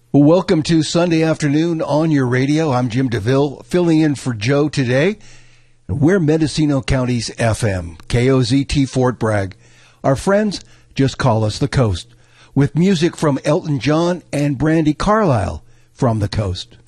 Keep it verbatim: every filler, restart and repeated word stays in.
Well, welcome to Sunday Afternoon on your radio. I'm Jim DeVille, filling in for Joe today. We're Mendocino County's F M, K O Z T Fort Bragg. Our friends just call us the Coast, with music from Elton John and Brandi Carlile from the Coast.